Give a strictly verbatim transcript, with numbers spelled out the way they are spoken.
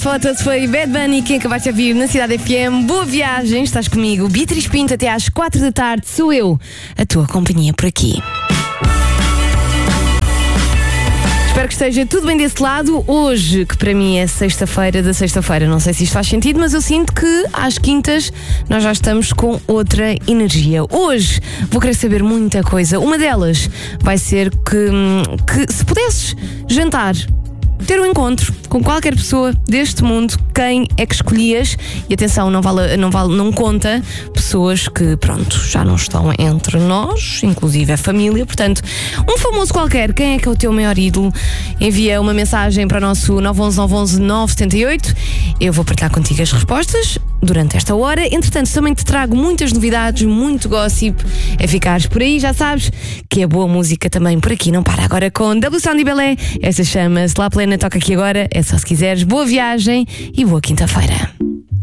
Fotos foi Bad Bunny, quem acabaste de ouvir na Cidade F M. Boa viagem, estás comigo, Beatriz Pinto, até às quatro da tarde. Sou eu, a tua companhia por aqui. Espero que esteja tudo bem desse lado. Hoje, que para mim é sexta-feira da sexta-feira, não sei se isto faz sentido, mas eu sinto que às quintas nós já estamos com outra energia. Hoje vou querer saber muita coisa. Uma delas vai ser que, que se pudesses jantar, ter um encontro com qualquer pessoa deste mundo, quem é que escolhias? E atenção, não vale, não vale, não conta pessoas que, pronto, já não estão entre nós, inclusive a família. Portanto, um famoso qualquer, quem é que é o teu maior ídolo? Envia uma mensagem para o nosso nove um um nove um um nove sete oito. Eu vou partilhar contigo as respostas durante esta hora. Entretanto, também te trago muitas novidades, muito gossip. É ficares por aí, já sabes que a boa música também por aqui não para. Agora com W Sound e Belé, esta chama-se La Plena, toca aqui agora. É só se quiseres. Boa viagem e boa quinta-feira.